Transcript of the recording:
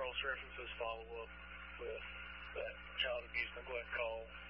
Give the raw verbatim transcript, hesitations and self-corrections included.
referral services follow up with that child abuse neglect call